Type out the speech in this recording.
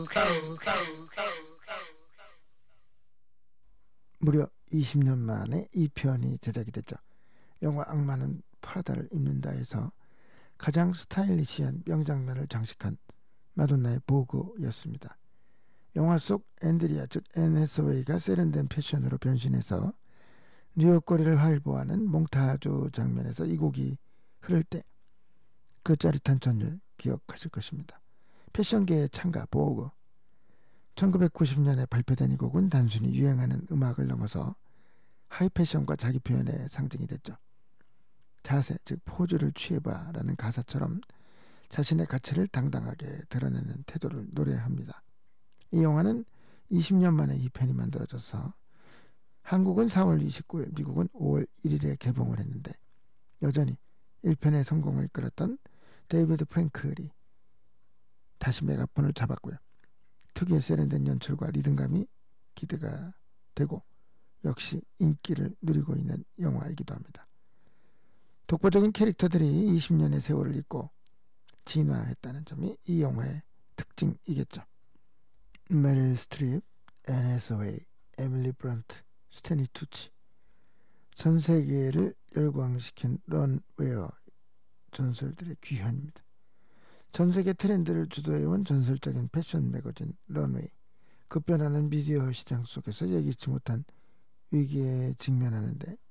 무려 20년 만에 2편이 제작이 됐죠. 영화 악마는 프라다를 입는다에서 가장 스타일리시한 명장면을 장식한 마돈나의 보그였습니다. 영화 속 앤드리아 즉 앤 해서웨이가 세련된 패션으로 변신해서 뉴욕 거리를 활보하는 몽타주 장면에서 이 곡이 흐를 때 그 짜릿한 전율 기억하실 것입니다. 패션계의 창가 보그. 1990년에 발표된 이 곡은 단순히 유행하는 음악을 넘어서 하이패션과 자기 표현의 상징이 됐죠. 자세 즉 포즈를 취해봐라는 가사처럼 자신의 가치를 당당하게 드러내는 태도를 노래합니다. 이 영화는 20년 만에 2편이 만들어져서 한국은 4월 29일, 미국은 5월 1일에 개봉을 했는데 여전히 1편의 성공을 이끌었던 데이비드 프랭클이 다시 메가폰을 잡았고요. 특유의 세련된 연출과 리듬감이 기대가 되고 역시 인기를 누리고 있는 영화이기도 합니다. 독보적인 캐릭터들이 20년의 세월을 잇고 진화했다는 점이 이 영화의 특징이겠죠. 메릴 스트립, 앤 해서웨이, 에밀리 브런트, 스탠리 투치, 전 세계를 열광시킨 런 웨어 전설들의 귀환입니다. 전 세계 트렌드를 주도해온 전설적인 패션 매거진 런웨이, 급변하는 미디어 시장 속에서 예기치 못한 위기에 직면하는데